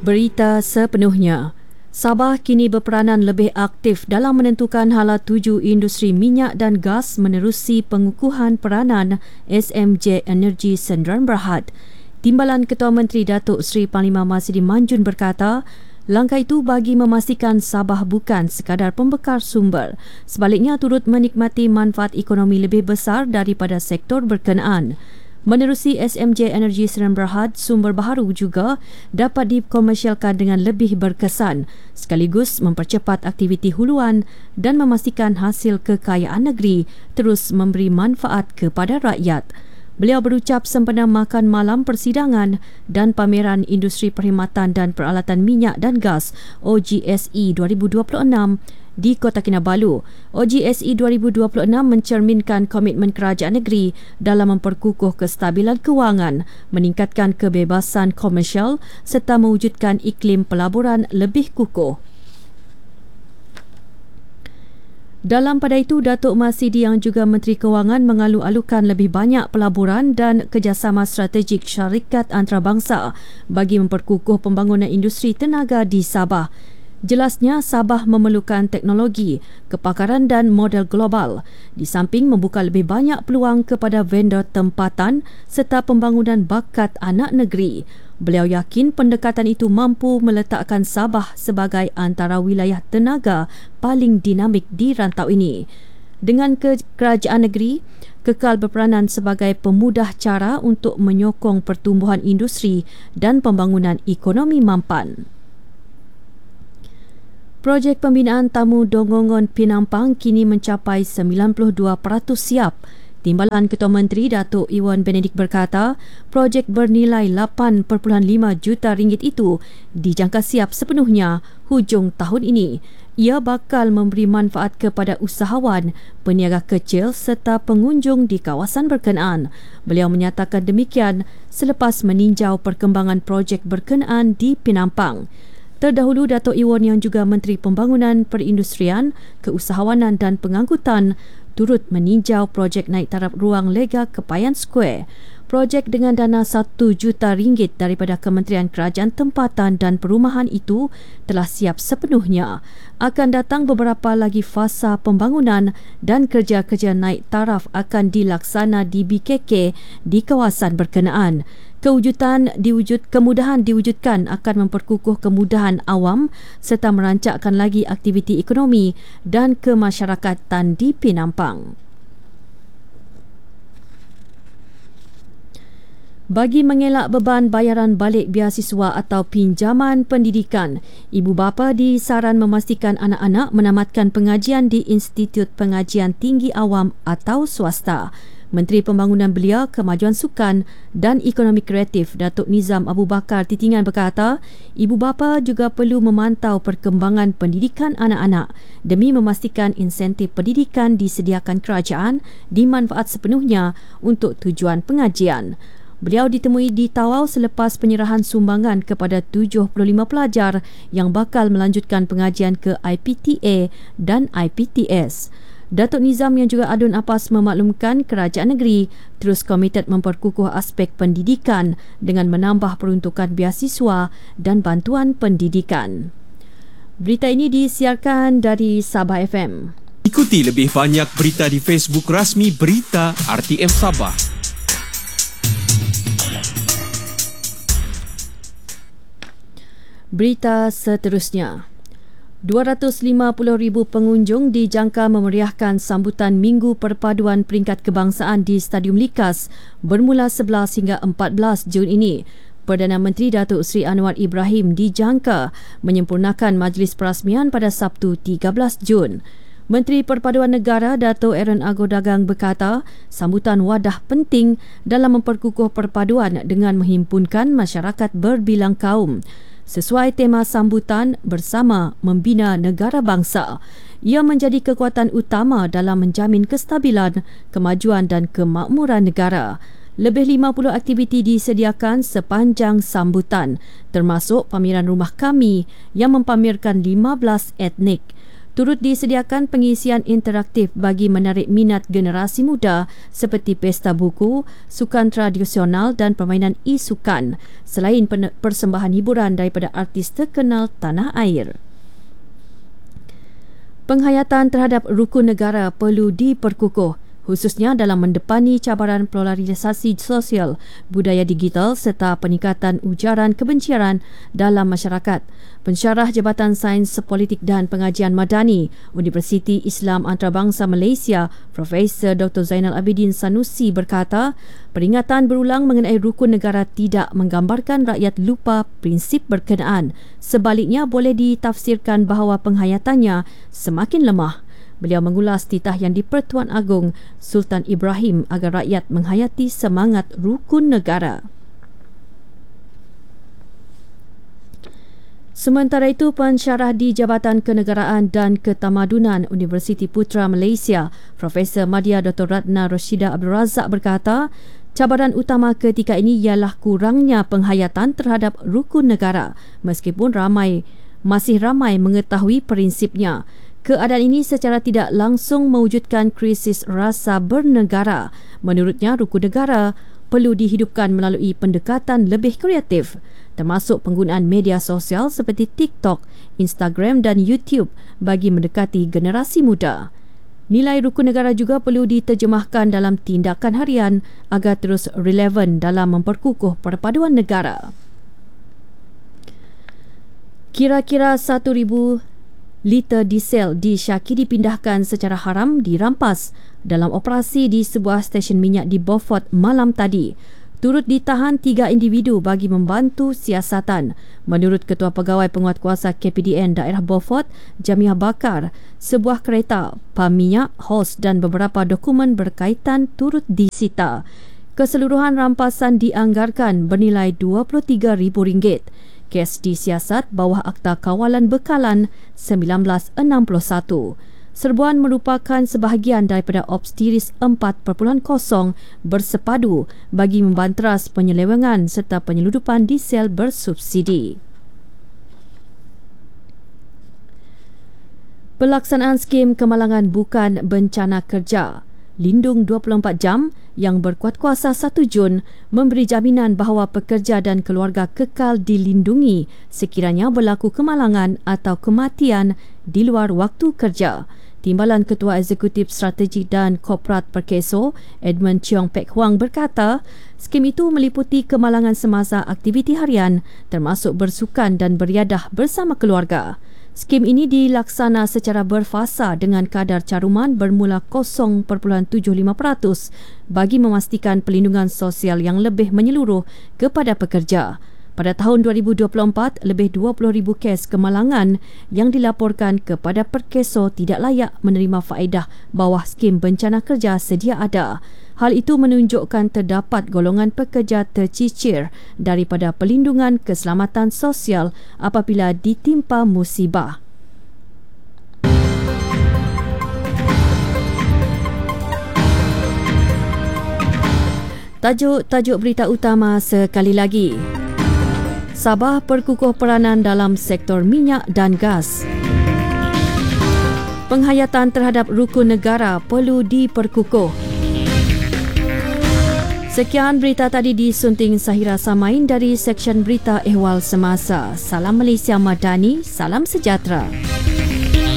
Berita sepenuhnya. Sabah kini berperanan lebih aktif dalam menentukan hala tuju industri minyak dan gas menerusi pengukuhan peranan SMJ Energy Sdn Bhd. Timbalan Ketua Menteri Datuk Seri Panglima Masidi Manjun berkata, langkah itu bagi memastikan Sabah bukan sekadar pembekar sumber, sebaliknya turut menikmati manfaat ekonomi lebih besar daripada sektor berkenaan. Menerusi SMJ Energy Sdn Bhd, sumber baharu juga dapat dikomersialkan dengan lebih berkesan sekaligus mempercepat aktiviti huluan dan memastikan hasil kekayaan negeri terus memberi manfaat kepada rakyat. Beliau berucap sempena makan malam persidangan dan pameran Industri Perkhidmatan dan Peralatan Minyak dan Gas OGSE 2026 di Kota Kinabalu. OGSE 2026 mencerminkan komitmen kerajaan negeri dalam memperkukuh kestabilan kewangan, meningkatkan kebebasan komersial serta mewujudkan iklim pelaburan lebih kukuh. Dalam pada itu, Datuk Masidi yang juga Menteri Kewangan mengalu-alukan lebih banyak pelaburan dan kerjasama strategik syarikat antarabangsa bagi memperkukuh pembangunan industri tenaga di Sabah. Jelasnya, Sabah memerlukan teknologi, kepakaran dan model global, di samping membuka lebih banyak peluang kepada vendor tempatan serta pembangunan bakat anak negeri. Beliau yakin pendekatan itu mampu meletakkan Sabah sebagai antara wilayah tenaga paling dinamik di rantau ini. Dengan kerajaan negeri kekal berperanan sebagai pemudah cara untuk menyokong pertumbuhan industri dan pembangunan ekonomi mampan. Projek pembinaan tamu Dongongon Penampang kini mencapai 92% siap. Timbalan Ketua Menteri Datuk Iwan Benedik berkata, projek bernilai 8.5 juta ringgit itu dijangka siap sepenuhnya hujung tahun ini. Ia bakal memberi manfaat kepada usahawan, peniaga kecil serta pengunjung di kawasan berkenaan. Beliau menyatakan demikian selepas meninjau perkembangan projek berkenaan di Penampang. Terdahulu, Datuk Iwan yang juga Menteri Pembangunan Perindustrian, Keusahawanan dan Pengangkutan turut meninjau projek naik taraf ruang lega Kepayan Square. Projek dengan dana 1 juta ringgit daripada Kementerian Kerajaan Tempatan dan Perumahan itu telah siap sepenuhnya. Akan datang beberapa lagi fasa pembangunan dan kerja-kerja naik taraf akan dilaksana di BKK di kawasan berkenaan. Kemudahan diwujudkan akan memperkukuh kemudahan awam serta merancangkan lagi aktiviti ekonomi dan kemasyarakatan di Penampang. Bagi mengelak beban bayaran balik beasiswa atau pinjaman pendidikan, ibu bapa disaran memastikan anak-anak menamatkan pengajian di Institut Pengajian Tinggi Awam atau swasta. Menteri Pembangunan Belia, Kemajuan Sukan dan Ekonomi Kreatif Datuk Nizam Abu Bakar Titingan berkata, ibu bapa juga perlu memantau perkembangan pendidikan anak-anak demi memastikan insentif pendidikan disediakan kerajaan dimanfaat sepenuhnya untuk tujuan pengajian. Beliau ditemui di Tawau selepas penyerahan sumbangan kepada 75 pelajar yang bakal melanjutkan pengajian ke IPTA dan IPTS. Datuk Nizam yang juga Adun Apas memaklumkan kerajaan negeri terus komited memperkukuh aspek pendidikan dengan menambah peruntukan beasiswa dan bantuan pendidikan. Berita ini disiarkan dari Sabah FM. Ikuti lebih banyak berita di Facebook rasmi Berita RTM Sabah. Berita seterusnya. 250,000 pengunjung dijangka memeriahkan sambutan Minggu Perpaduan Peringkat Kebangsaan di Stadium Likas bermula 11 hingga 14 Jun ini. Perdana Menteri Datuk Seri Anwar Ibrahim dijangka menyempurnakan majlis perasmian pada Sabtu 13 Jun. Menteri Perpaduan Negara Dato' Aaron Agodagang berkata, sambutan wadah penting dalam memperkukuh perpaduan dengan menghimpunkan masyarakat berbilang kaum. Sesuai tema sambutan bersama membina negara bangsa, ia menjadi kekuatan utama dalam menjamin kestabilan, kemajuan dan kemakmuran negara. Lebih 50 aktiviti disediakan sepanjang sambutan, termasuk pameran rumah kami yang mempamerkan 15 etnik. Turut disediakan pengisian interaktif bagi menarik minat generasi muda seperti pesta buku, sukan tradisional dan permainan e-sukan selain persembahan hiburan daripada artis terkenal tanah air. Penghayatan terhadap rukun negara perlu diperkukuh, khususnya dalam mendepani cabaran polarisasi sosial, budaya digital serta peningkatan ujaran kebencian dalam masyarakat. Pensyarah Jabatan Sains Politik dan Pengajian Madani, Universiti Islam Antarabangsa Malaysia, Profesor Dr. Zainal Abidin Sanusi berkata, peringatan berulang mengenai rukun negara tidak menggambarkan rakyat lupa prinsip berkenaan. Sebaliknya, boleh ditafsirkan bahawa penghayatannya semakin lemah. Beliau mengulas titah yang di-Pertuan Agong Sultan Ibrahim agar rakyat menghayati semangat rukun negara. Sementara itu, pensyarah di Jabatan Kenegaraan dan Ketamadunan Universiti Putra Malaysia, Profesor Madya Dr. Ratna Roshida Abdul Razak berkata, cabaran utama ketika ini ialah kurangnya penghayatan terhadap rukun negara meskipun masih ramai mengetahui prinsipnya. Keadaan ini secara tidak langsung mewujudkan krisis rasa bernegara. Menurutnya, rukun negara perlu dihidupkan melalui pendekatan lebih kreatif, termasuk penggunaan media sosial seperti TikTok, Instagram dan YouTube bagi mendekati generasi muda. Nilai rukun negara juga perlu diterjemahkan dalam tindakan harian agar terus relevan dalam memperkukuh perpaduan negara. Kira-kira 1,000 liter diesel disyaki dipindahkan secara haram dirampas dalam operasi di sebuah stesen minyak di Beaufort malam tadi. Turut ditahan 3 individu bagi membantu siasatan. Menurut Ketua Pegawai Penguatkuasa KPDN Daerah Beaufort, Jamiah Bakar, sebuah kereta, pam minyak, hos dan beberapa dokumen berkaitan turut disita. Keseluruhan rampasan dianggarkan bernilai RM23,000. Kes disiasat bawah Akta Kawalan Bekalan 1961. Serbuan merupakan sebahagian daripada Obstiris 4.0 bersepadu bagi membanteras penyelewengan serta penyeludupan diesel bersubsidi. Pelaksanaan skim kemalangan bukan bencana kerja Lindung 24 Jam yang berkuat kuasa 1 Jun memberi jaminan bahawa pekerja dan keluarga kekal dilindungi sekiranya berlaku kemalangan atau kematian di luar waktu kerja. Timbalan Ketua Eksekutif Strategi dan Korporat Perkeso, Edmund Cheong Pek Huang berkata, skim itu meliputi kemalangan semasa aktiviti harian termasuk bersukan dan beriadah bersama keluarga. Skim ini dilaksana secara berfasa dengan kadar caruman bermula 0.75% bagi memastikan perlindungan sosial yang lebih menyeluruh kepada pekerja. Pada tahun 2024, lebih 20,000 kes kemalangan yang dilaporkan kepada Perkeso tidak layak menerima faedah bawah skim bencana kerja sedia ada. Hal itu menunjukkan terdapat golongan pekerja tercicir daripada perlindungan keselamatan sosial apabila ditimpa musibah. Tajuk berita utama sekali lagi. Sabah perkukuh peranan dalam sektor minyak dan gas. Penghayatan terhadap rukun negara perlu diperkukuh. Sekian berita tadi disunting Sahira Samain dari Seksyen Berita Ehwal Semasa. Salam Malaysia Madani, salam sejahtera.